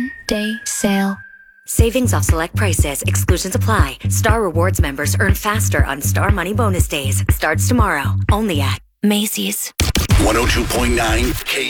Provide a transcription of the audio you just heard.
one-day sale. Savings off select prices. Exclusions apply. Star Rewards members earn faster on Star Money Bonus Days. Starts tomorrow. Only at Macy's. 102.9 K